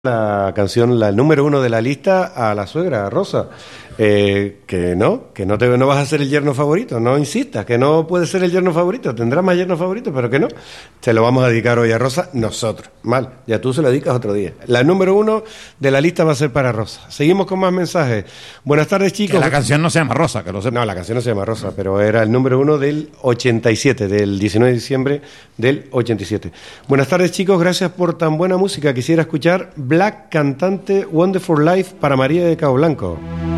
La canción, la número uno de la lista, a la suegra, a Rosa. No vas a ser el yerno favorito, no insistas, que no puede ser el yerno favorito, tendrás más yerno favorito, pero que no. Se lo vamos a dedicar hoy a Rosa, nosotros. Mal, ya tú se lo dedicas otro día. La número uno de la lista va a ser para Rosa. Seguimos con más mensajes. Buenas tardes, chicos. Que la canción no se llama Rosa, que lo sepa. No, la canción no se llama Rosa, pero era el número uno del 87, del 19 de diciembre del 87. Buenas tardes, chicos, gracias por tan buena música. Quisiera escuchar Black, cantante Wonderful Life para María de Cabo Blanco.